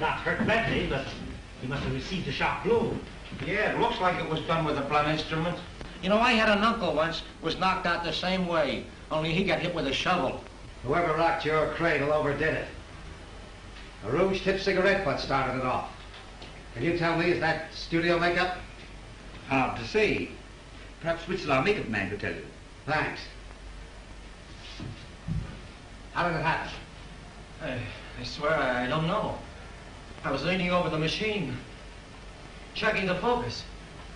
not hurt badly, but he must have received a sharp blow. Yeah, it looks like it was done with a blunt instrument. You know, I had an uncle once, was knocked out the same way, only he got hit with a shovel. Whoever rocked your cradle overdid it. A rouge-tipped cigarette butt started it off. Can you tell me, is that studio makeup? Hard to say. Perhaps Witzel, our makeup man, could tell you. Thanks. How did it happen? I swear I don't know. I was leaning over the machine, checking the focus.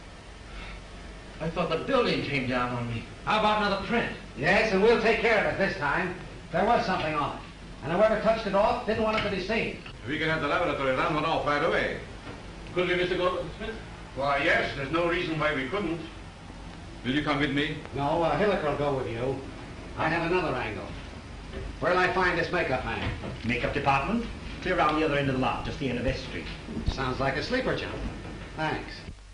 I thought the building came down on me. How about another print? Yes, and we'll take care of it this time. There was something on it. And whoever touched it off didn't want it to be seen. We can have the laboratory run one off right away. Could we, Mr. Goldsmith? Why, yes, there's no reason why we couldn't. Will you come with me? No, Hilliker will go with you. I have another angle. Where'll I find this makeup man? Makeup department? Clear around the other end of the lot, just the end of S Street. Sounds like a sleeper job. Thanks.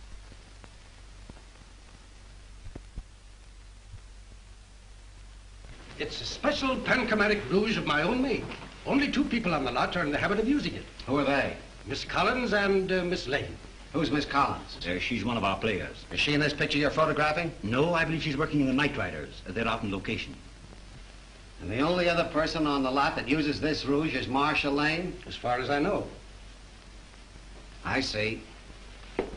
It's a special panchromatic rouge of my own make. Only 2 people on the lot are in the habit of using it. Who are they? Miss Collins and Miss Lane. Who's Miss Collins? She's one of our players. Is she in this picture you're photographing? No, I believe she's working in the Night Riders. They're out on location. And the only other person on the lot that uses this rouge is Marcia Lane? As far as I know. I see.